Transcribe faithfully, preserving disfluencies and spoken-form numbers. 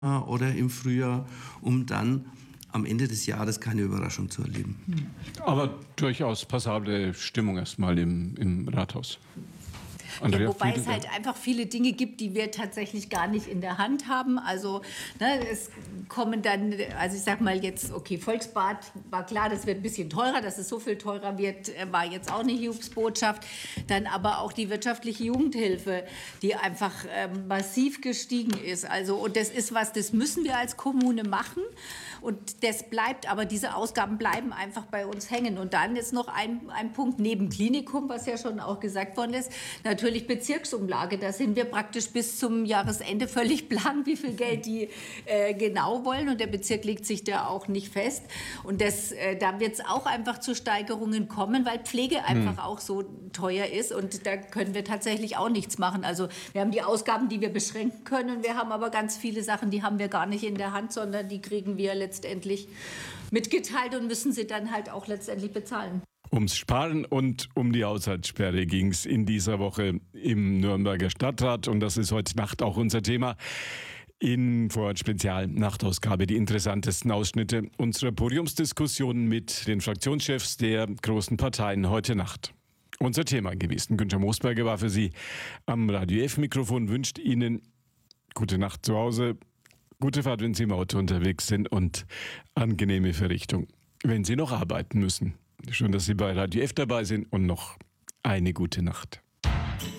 oder im Frühjahr, um dann am Ende des Jahres keine Überraschung zu erleben. Aber durchaus passable Stimmung erstmal im, im Rathaus. Ja, wobei es halt einfach viele Dinge gibt, die wir tatsächlich gar nicht in der Hand haben. Also ne, es kommen dann, also ich sag mal jetzt, okay, Volksbad war klar, das wird ein bisschen teurer, dass es so viel teurer wird, war jetzt auch eine Hiobsbotschaft. Dann aber auch die wirtschaftliche Jugendhilfe, die einfach ähm, massiv gestiegen ist. Also und das ist was, das müssen wir als Kommune machen. Und das bleibt, aber diese Ausgaben bleiben einfach bei uns hängen. Und dann ist noch ein, ein Punkt neben Klinikum, was ja schon auch gesagt worden ist, natürlich Bezirksumlage. Da sind wir praktisch bis zum Jahresende völlig blank, wie viel Geld die äh, genau wollen. Und der Bezirk legt sich da auch nicht fest. Und das, äh, da wird es auch einfach zu Steigerungen kommen, weil Pflege einfach hm. auch so teuer ist. Und da können wir tatsächlich auch nichts machen. Also wir haben die Ausgaben, die wir beschränken können. Wir haben aber ganz viele Sachen, die haben wir gar nicht in der Hand, sondern die kriegen wir letztendlich letztendlich mitgeteilt und müssen sie dann halt auch letztendlich bezahlen. Ums Sparen und um die Haushaltssperre ging es in dieser Woche im Nürnberger Stadtrat und das ist heute Nacht auch unser Thema. In Vorort Spezial Nachtausgabe die interessantesten Ausschnitte unserer Podiumsdiskussionen mit den Fraktionschefs der großen Parteien heute Nacht. Unser Thema gewesen. Günther Moosberger war für Sie am Radio F-Mikrofon, wünscht Ihnen gute Nacht zu Hause. Gute Fahrt, wenn Sie im Auto unterwegs sind und angenehme Verrichtung, wenn Sie noch arbeiten müssen. Schön, dass Sie bei Radio F dabei sind und noch eine gute Nacht.